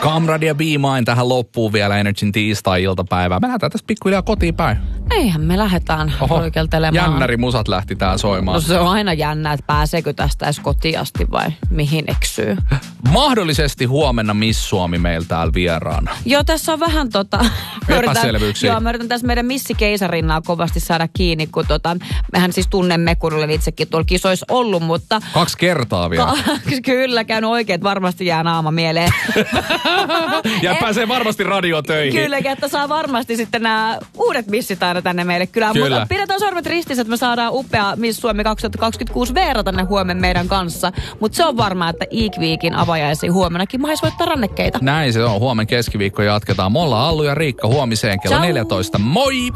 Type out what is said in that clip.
Kamrad ja Be Mine tähän loppuun vielä Energyn tiistai-iltapäivää. Me lähdetään tästä pikkuhiljaa kotiin päin. Eihän me lähdetään oikealtelemaan. Jännärimusat lähti tää soimaan. No se on aina jännä, että pääseekö tästä edes kotiin asti vai mihin eksyy. Mahdollisesti huomenna Miss Suomi meillä täällä vieraana. Joo, tässä on vähän epäselvyyksiä. mä yritän tässä meidän Missi Keisarinnaa kovasti saada kiinni, kun mehän siis tunnemme, kun olen itsekin tuolla kisoissa ollut, mutta... 2 kertaa vielä. Kyllä, käynyt oikein, varmasti jää naama mieleen. Ja pääsee varmasti radiotöihin. Kyllä, että saa varmasti sitten nämä uudet missit aina tänne meille kyllä. Mutta pidetään sormet ristissä, että me saadaan upea Miss Suomi 2026 Veera tänne huomenna meidän kanssa. Mutta se on varmaa, että Eek-Weekin avajaisiin huomennakin mahis voittaa rannekkeita. Näin se on. Huomenna keskiviikko jatketaan. Me ollaan Allu ja Riikka huomiseen kello 14. Moi!